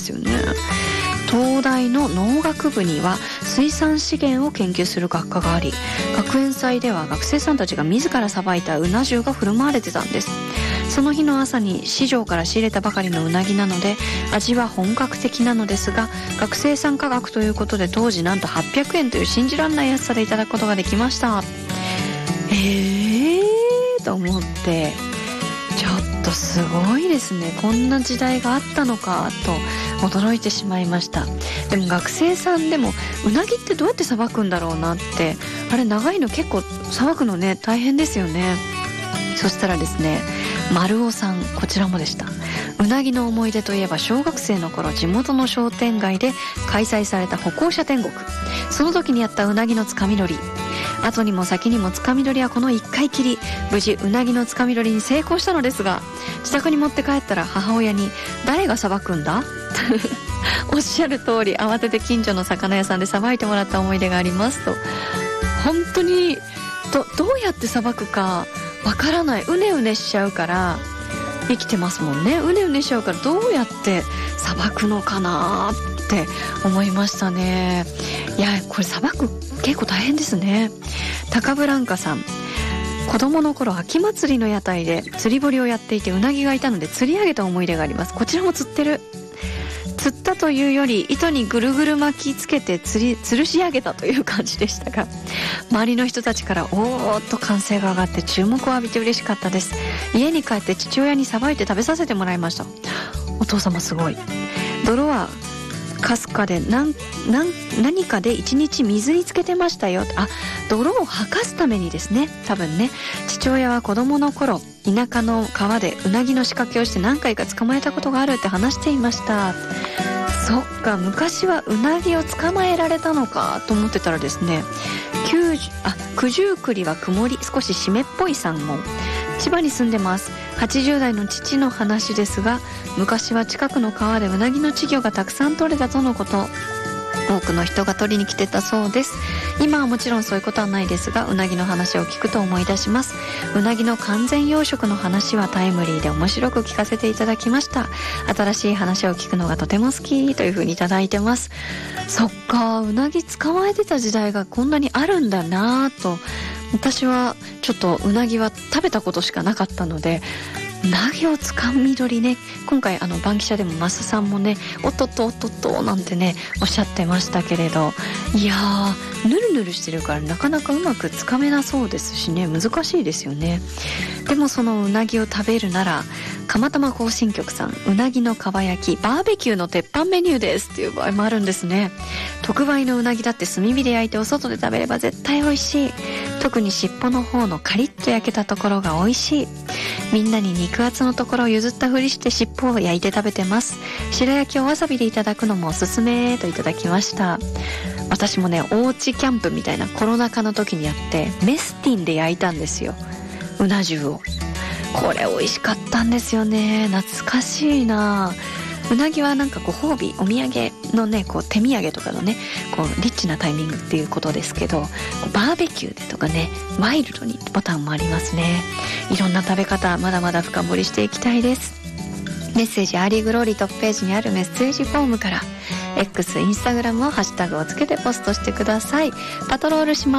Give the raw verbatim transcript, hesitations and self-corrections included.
ですよね。東大の農学部には水産資源を研究する学科があり、学園祭では学生さんたちが自らさばいたうな重が振る舞われてたんです。その日の朝に市場から仕入れたばかりのうなぎなので味は本格的なのですが、学生参加額ということで当時なんとはっぴゃくえんという信じられない安さでいただくことができました。えーと思って、ちょっとすごいですね。こんな時代があったのかと驚いてしまいました。でも学生さんでもうなぎってどうやってさばくんだろうなって、あれ長いの結構さばくのね大変ですよね。そしたらですね、丸尾さん、こちらもでした。うなぎの思い出といえば小学生の頃、地元の商店街で開催された歩行者天国、その時にやったうなぎのつかみ取り、後にも先にもつかみ取りはこのいっかいきり。無事うなぎのつかみ取りに成功したのですが、自宅に持って帰ったら母親に誰がさばくんだおっしゃる通り慌てて近所の魚屋さんでさばいてもらった思い出がありますと。本当に ど, どうやってさばくかわからない。うねうねしちゃうから生きてますもんね。うねうねしちゃうからどうやってさばくのかなって思いましたね。いや、これさばく結構大変ですね。高ブランカさん、子供の頃秋祭りの屋台で釣り堀をやっていてうなぎがいたので釣り上げた思い出があります。こちらも釣ってる。釣ったというより糸にぐるぐる巻きつけて釣り吊るし上げたという感じでしたが、周りの人たちからおーっと歓声が上がって注目を浴びて嬉しかったです。家に帰って父親にさばいて食べさせてもらいました。お父様すごい。泥はかすかで 何, 何, 何かで一日水につけてましたよ。あ、泥を吐かすためにですね、多分ね。父親は子供の頃田舎の川でうなぎの仕掛けをして何回か捕まえたことがあるって話していました。そっか、昔はうなぎを捕まえられたのかと思ってたらですね、きゅうじゅうあ九十九里は曇り、少し湿っぽいさんも千葉に住んでます。はちじゅう代の父の話ですが、昔は近くの川でうなぎの稚魚がたくさん取れたとのこと。多くの人が取りに来てたそうです。今はもちろんそういうことはないですが、うなぎの話を聞くと思い出します。うなぎの完全養殖の話はタイムリーで面白く聞かせていただきました。新しい話を聞くのがとても好きというふうにいただいてます。そっか、うなぎ捕まえてた時代がこんなにあるんだなぁと。私はちょっとうなぎは食べたことしかなかったので、うなぎをつかみ取りね、今回あのバンキシャでもマスさんもね、おっとっとおっとっとなんてねおっしゃってましたけれど、いやー、ぬるぬるしてるからなかなかうまくつかめなそうですしね、難しいですよね。でもそのうなぎを食べるなら、釜玉行進曲さん、うなぎのかば焼きバーベキューの鉄板メニューですっていう場合もあるんですね。特売のうなぎだって炭火で焼いてお外で食べれば絶対美味しい。特に尻尾の方のカリッと焼けたところが美味しい。みんなに肉厚のところを譲ったふりして尻尾を焼いて食べてます。白焼きをわさびでいただくのもおすすめといただきました。私もね、おうちキャンプみたいなコロナ禍の時にやってメスティンで焼いたんですよ、うな重を。これ美味しかったんですよね。懐かしいな。うなぎはなんかご褒美、お土産のね、こう手土産とかのね、こうリッチなタイミングっていうことですけど、バーベキューでとかね、ワイルドにボタンもありますね。いろんな食べ方まだまだ深掘りしていきたいです。メッセージアーリーグローリートップページにあるメッセージフォームから X、インスタグラムをハッシュタグをつけてポストしてください。パトロールします。